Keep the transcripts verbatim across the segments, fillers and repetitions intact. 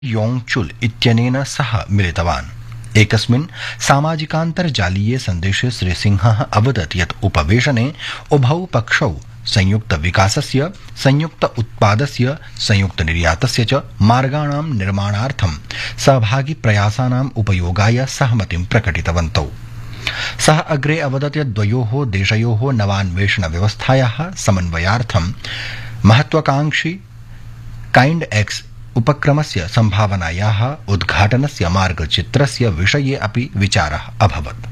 Yong चुल इत्यनेन सह मिलितवान्। एकस्मिन् सामाजिकान्तर्जालीये सन्देशे श्रीसिंहः अवदत् यत् उपवेशने उभौ पक्षौ संयुक्त विकासस्य, संयुक्त उत्पादस्य, संयुक्त निर्यातस्य च मार्गाणां निर्माणार्थं सहभागि प्रयासानाम् उपयोगाय सहमतिं प्रकटितवन्तौ। सः अग्रे अवदत् यत् द्वयोः देशयोः नवान्वेषण व्यवस्थायाः समन्वयार्थं महत्वाकांक्षी काइंड एक्स उपक्रमस्य संभावनायाः उद्घाटनस्य मार्गचित्रस्य विषये अपि विचारः अभवत्।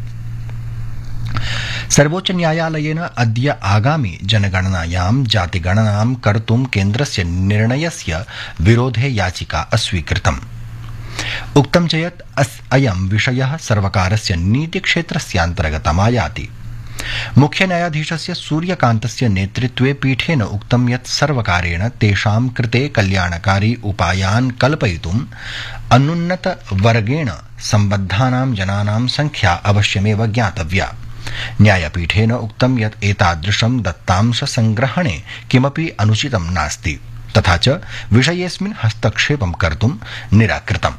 सर्वोच्च न्यायालयेन अद्य आगामि जनगणनायां जातिगणनां कर्तुं केन्द्रस्य निर्णयस्य विरोधे याचिका अस्वीकृतम्। उक्तं च यत् अयं विषयः सर्वकारस्य नीतिक्षेत्रस्यान्तर्गतमायाति। मुख्य न्यायाधीशस्य सूर्यकान्तस्य नेतृत्वे पीठेन उक्तं यत् सर्वकारेण तेषां कृते कल्याणकारी उपायान् कल्पयितुम् अनुन्नतवर्गेण सम्बद्धानां जनानां संख्या अवश्यमेव ज्ञातव्या। न्यायपीठेन उक्तं यत् एतादृशं दत्तांश संग्रहणे किमपि अनुचितं नास्ति, तथा च विषयेऽस्मिन् हस्तक्षेपं कर्तुं निराकृतम्।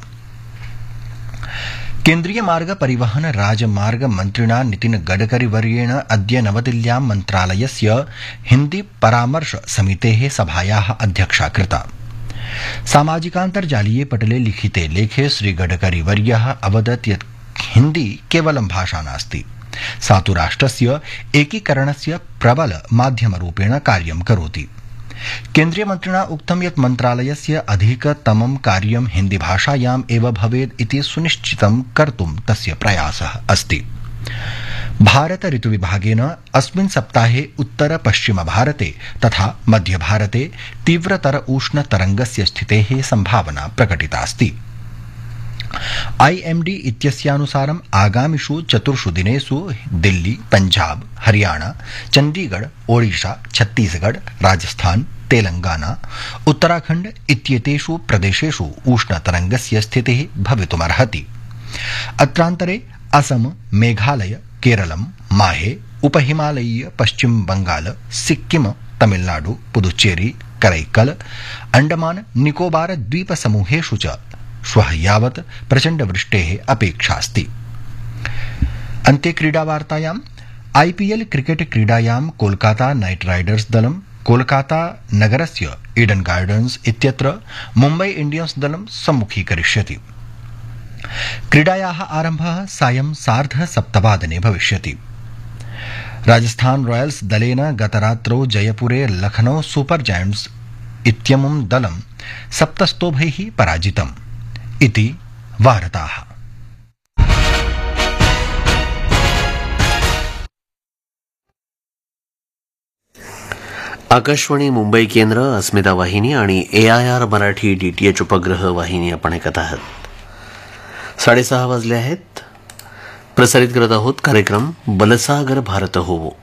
केन्द्रीय मार्ग परिवहन राजमार्ग मन्त्रिणा नितिन गडकरी वर्येण अद्य नवदिल्ल्यां मन्त्रालयस्य हिन्दी परामर्श समितेः सभायाः अध्यक्षा कृता। सामाजिकान्तर्जालीये पटले लिखिते लेखे श्रीगडकरी वर्यः अवदत् यत् हिन्दी केवलं भाषा नास्ति, सा तु राष्ट्रस्य एकीकरणस्य प्रबल माध्यमरूपेण कार्यं करोति। केन्द्रीय मन्त्रिणा उक्तं यत् मन्त्रालयस्य अधिकतमं कार्यं हिन्दीभाषायाम् एव भवेत् इति सुनिश्चितं कर्तुं तस्य प्रयासः अस्ति। भारत ऋतुविभागेन अस्मिन् सप्ताहे उत्तर पश्चिम भारते तथा मध्य भारते तीव्रतर उष्णतरङ्गस्य स्थितेः सम्भावना प्रकटितास्ति। आईएमडी इत्यस्यानुसारम् आगामिषु चतुर्षु दिनेषु दिल्ली, पंजाब, हरियाणा, चंडीगढ़, ओडिशा, छत्तीसगढ़, राजस्थान, तेलंगाना, उत्तराखंड इत्येतेषु प्रदेशेषु उष्णतरङ्गस्य स्थितिः भवितुमर्हति। अत्रान्तरे असम, मेघालय, केरलम, माहे, उपहिमालयीय पश्चिम बंगाल, सिक्किम, तमिलनाडु, पुदुच्चेरी, करैकल, अंडमान निकोबार द्वीप समूहेषु च श्वः यावत् प्रचण्ड वृष्टेः अपेक्षास्ति। अन्ते क्रीडावार्तायाम् आईपीएल क्रिकेट क्रीडायां कोलकाता नाइट राइडर्स दलं कोलकाता नगरस्य ईडन गार्डन्स इत्यत्र मुम्बई इंडियन्स दलं सम्मुखीकरिष्यति। क्रीडायाः आरम्भः सायं सार्ध सप्तवादने भविष्यति। राजस्थान रॉयल्स दलेन गतरात्रौ जयपुरे लखनऊ सुपर जायंट्स इत्यमुं दलं सप्तस्तोभैः पराजितम् इति वार्ताः। आकाशवाणी मुंबई केंद्र, अस्मिता वाहिनी आणि एआयआर मराठी डीटीएच उपग्रह वाहिनी आपण ऐकत आहात। साडेसहा वाजले आहेत। प्रसारित करत आहोत कार्यक्रम बलसागर भारत होवो।